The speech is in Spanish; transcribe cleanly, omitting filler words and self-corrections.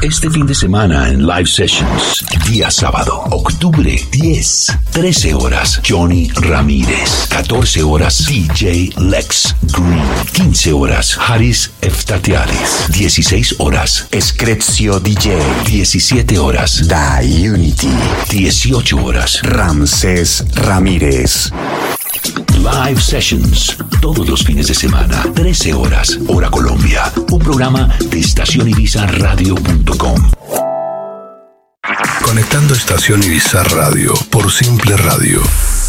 Este fin de semana en Live Sessions, día sábado, octubre 10, 13 horas, Johnny Ramírez, 14 horas, DJ Lex Green, 15 horas, Haris Eftatialis, 16 horas, Screzio DJ, 17 horas, Da Unity, 18 horas, Ramsés Ramírez. Live Sessions, todos los fines de semana, 13 horas, hora Colombia. Un programa de estacionibizarradio.com. Conectando Estación Ibiza Radio por Simple Radio.